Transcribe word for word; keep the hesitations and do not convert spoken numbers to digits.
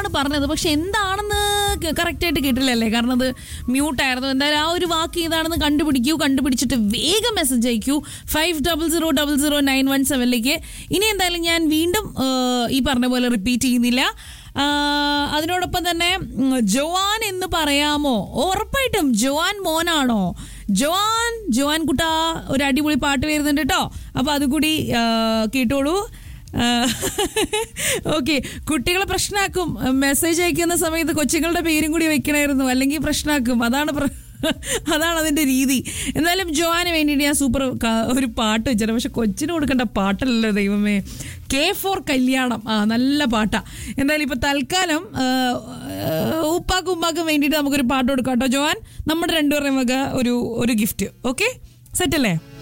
എന്നാണ് പറഞ്ഞത്. പക്ഷെ എന്താണെന്ന് കറക്റ്റായിട്ട് കേട്ടില്ലല്ലേ, കാരണം അത് മ്യൂട്ടായിരുന്നു. എന്തായാലും ആ ഒരു വാക്ക് ഏതാണെന്ന് കണ്ടുപിടിക്കൂ. കണ്ടുപിടിച്ചിട്ട് വേഗം message അയക്കൂ five double zero double zero nine one സെവനിലേക്ക്. ഇനി എന്തായാലും ഞാൻ വീണ്ടും ഈ പറഞ്ഞ പോലെ റിപ്പീറ്റ് ചെയ്യുന്നില്ല. അതിനോടൊപ്പം തന്നെ ജോവാൻ എന്ന് പറയാമോ? ഉറപ്പായിട്ടും ജോവാൻ മോനാണോ? ജോവാൻ ജോവാൻ കുട്ടാ, ഒരു അടിപൊളി പാട്ട് വരുന്നുണ്ട് കേട്ടോ. അപ്പോൾ അതുകൂടി കേട്ടോളൂ. ഓക്കെ, കുട്ടികളെ പ്രശ്നമാക്കും. മെസ്സേജ് അയക്കുന്ന സമയത്ത് കൊച്ചുങ്ങളുടെ പേരും കൂടി വെക്കണമായിരുന്നു, അല്ലെങ്കിൽ പ്രശ്നമാക്കും. അതാണ് അതാണ് അതിൻ്റെ രീതി. എന്തായാലും ജോവാന് വേണ്ടിയിട്ട് ഞാൻ സൂപ്പർ ഒരു പാട്ട് വെച്ചിട്ടുണ്ട്. പക്ഷെ കൊച്ചിന് കൊടുക്കേണ്ട പാട്ടല്ലല്ലോ ദൈവമേ. കെ ഫോർ കല്യാണം, ആ നല്ല പാട്ടാ. എന്തായാലും ഇപ്പൊ തൽക്കാലം ഉപ്പാക്കും ഉമ്മാക്കും വേണ്ടിയിട്ട് നമുക്കൊരു പാട്ട് കൊടുക്കാം കേട്ടോ ജോവാൻ. നമ്മുടെ രണ്ടുപേരുടെയും വക ഒരു ഒരു ഗിഫ്റ്റ്. ഓക്കെ, സെറ്റല്ലേ?